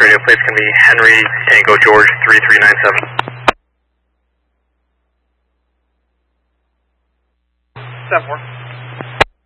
radio plates can be Henry Tango George 3397. 7-4.